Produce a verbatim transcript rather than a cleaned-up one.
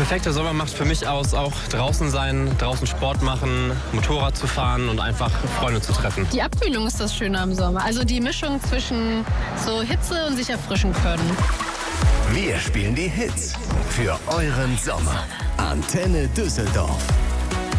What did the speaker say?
Perfekter Sommer macht für mich aus, auch draußen sein, draußen Sport machen, Motorrad zu fahren und einfach Freunde zu treffen. Die Abkühlung ist das Schöne am Sommer. Also die Mischung zwischen so Hitze und sich erfrischen können. Wir spielen die Hits für euren Sommer. Antenne Düsseldorf.